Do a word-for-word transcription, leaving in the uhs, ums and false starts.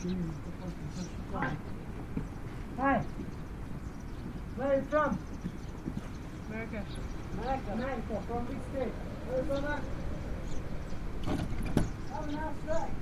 Hi. Where are you from? America. America, America. From which state? Arizona? Have a nice day.